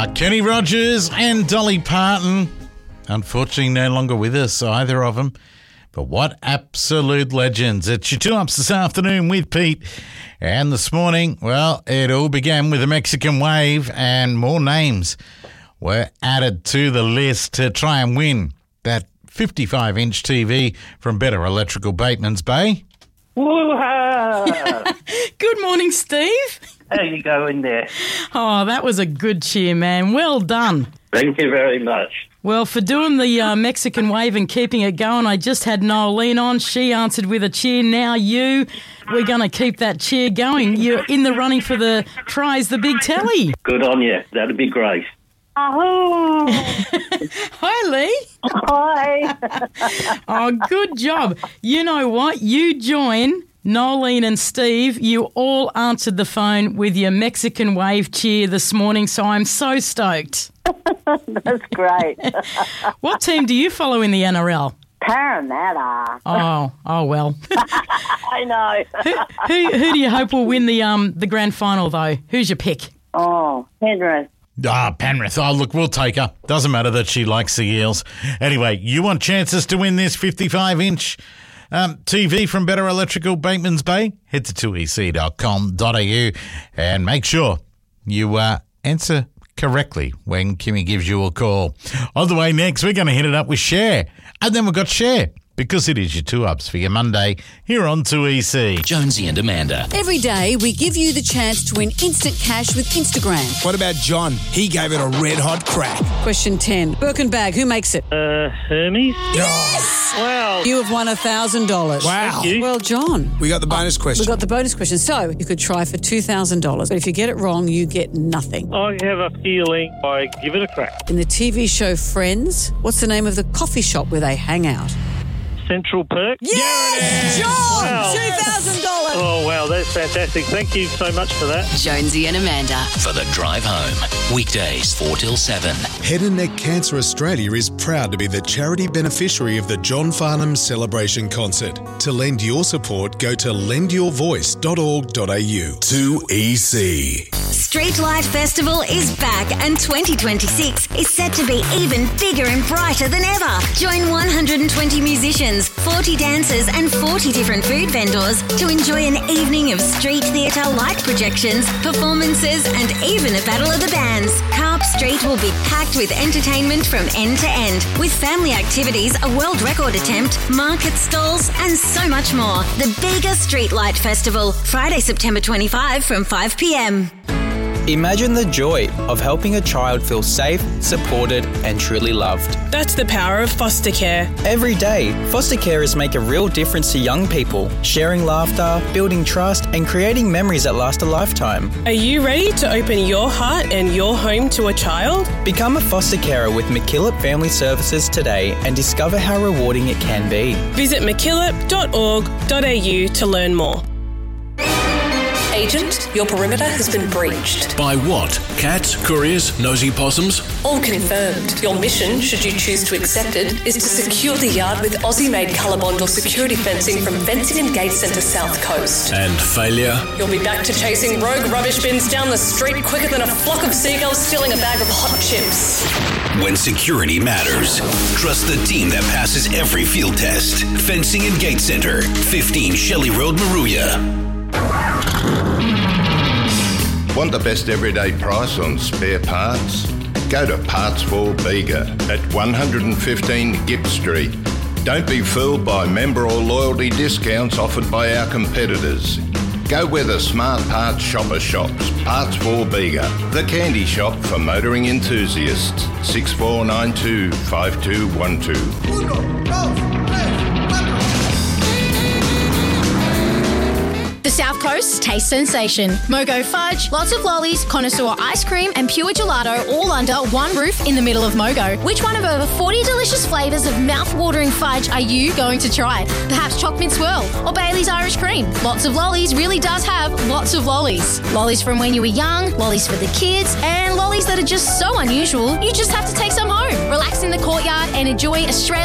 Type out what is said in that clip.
Kenny Rogers and Dolly Parton. Unfortunately, no longer with us, either of them. But what absolute legends. It's your 2-Ups this afternoon with Pete. And this morning, well, it all began with a Mexican wave and more names were added to the list to try and win that 55-inch TV from Better Electrical Bateman's Bay. Woo-ha! Good morning, Steve. How you going there? Oh, that was a good cheer, man. Well done. Thank you very much. Well, for doing the Mexican wave and keeping it going, I just had Noeline on. She answered with a cheer. Now you. We're going to keep that cheer going. You're in the running for the prize, the big telly. Good on you. That'd be great. Oh. Hi, Lee. Hi. Oh, good job. You know what? You join Noeline and Steve. You all answered the phone with your Mexican wave cheer this morning, so I'm so stoked. That's great. What team do you follow in the NRL? Parramatta. Oh well. I know. Who do you hope will win the grand final, though? Who's your pick? Oh, Penrith. Penrith. Oh, look, we'll take her. Doesn't matter that she likes the Eels. Anyway, you want chances to win this 55-inch TV from Better Electrical Bateman's Bay? Head to 2ec.com.au and make sure you answer correctly when Kimmy gives you a call. On the way next, we're going to hit it up with Cher. And then we've got Cher, because it is your 2-Ups for your Monday here on 2EC. Jonesy and Amanda. Every day, we give you the chance to win instant cash with Instagram. What about John? He gave it a red-hot crack. Question 10. Birkin bag, who makes it? Hermes? Yes! Wow. You have won $1,000. Wow. Thank you. Well, John. We got the bonus question. We got the bonus question. So, you could try for $2,000. But if you get it wrong, you get nothing. I have a feeling I give it a crack. In the TV show Friends, what's the name of the coffee shop where they hang out? Central Perk? Yes! John! Wow. $2,000! Oh, wow, that's fantastic. Thank you so much for that. Jonesy and Amanda. For the drive home. Weekdays 4 till 7. Head and Neck Cancer Australia is proud to be the charity beneficiary of the John Farnham Celebration Concert. To lend your support, go to lendyourvoice.org.au. 2EC. Street Light Festival is back and 2026 is set to be even bigger and brighter than ever. Join 120 musicians, 40 dancers and 40 different food vendors to enjoy an evening of street theatre, light projections, performances and even a battle of the bands. Carp Street will be packed with entertainment from end to end, with family activities, a world record attempt, market stalls and so much more. The Bega Street Light Festival, Friday, September 25 from 5 p.m. Imagine the joy of helping a child feel safe, supported and truly loved. That's the power of foster care. Every day, foster carers make a real difference to young people, sharing laughter, building trust and creating memories that last a lifetime. Are you ready to open your heart and your home to a child? Become a foster carer with McKillop Family Services today and discover how rewarding it can be. Visit mckillop.org.au to learn more. Agent, your perimeter has been breached. By what? Cats, couriers, nosy possums? All confirmed. Your mission, should you choose to accept it, is to secure the yard with Aussie-made Colorbond or security fencing from Fencing and Gate Centre South Coast. And failure? You'll be back to chasing rogue rubbish bins down the street quicker than a flock of seagulls stealing a bag of hot chips. When security matters, trust the team that passes every field test. Fencing and Gate Centre, 15 Shelley Road, Maruya. Want the best everyday price on spare parts? Go to Parts for Bega at 115 Gipp Street. Don't be fooled by member or loyalty discounts offered by our competitors. Go where the smart parts shopper shops. Parts for Bega, the candy shop for motoring enthusiasts. 6492 5212. The South Coast Taste Sensation. Mogo Fudge, lots of lollies, connoisseur ice cream and pure gelato all under one roof in the middle of Mogo. Which one of over 40 delicious flavours of mouth-watering fudge are you going to try? Perhaps Chocolate Swirl or Bailey's Irish Cream. Lots of Lollies really does have lots of lollies. Lollies from when you were young, lollies for the kids, and lollies that are just so unusual you just have to take some home. Relax in the courtyard and enjoy Australia's